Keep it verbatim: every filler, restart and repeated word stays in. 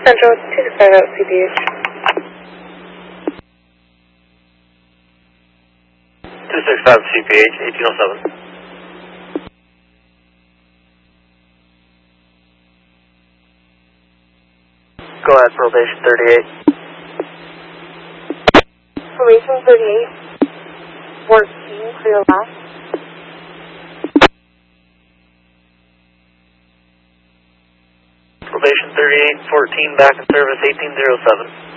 Central, two six five out C P H. two six five C P H, eighteen oh seven. Go ahead, probation thirty-eight. Probation thirty-eight, fourteen, clear left. Probation thirty-eight, fourteen, back in service, eighteen oh seven.